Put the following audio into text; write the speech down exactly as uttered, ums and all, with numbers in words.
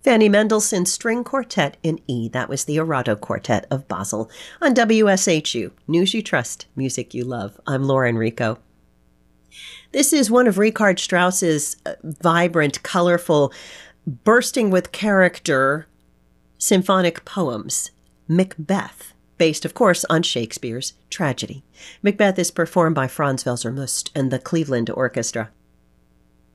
Fanny Mendelssohn's String Quartet in E. That was the Arado Quartet of Basel on W S H U. News you trust, music you love. I'm Laura Enrico. This is one of Richard Strauss's vibrant, colorful, bursting with character symphonic poems, Macbeth, based, of course, on Shakespeare's tragedy. Macbeth is performed by Franz Welser-Möst and the Cleveland Orchestra.